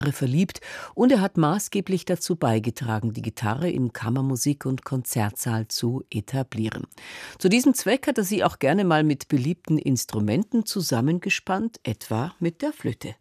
verliebt und er hat maßgeblich dazu beigetragen, die Gitarre in Kammermusik und Konzertsaal zu etablieren. Zu diesem Zweck hat er sie auch gerne mal mit beliebten Instrumenten zusammengespannt, etwa mit der Flöte.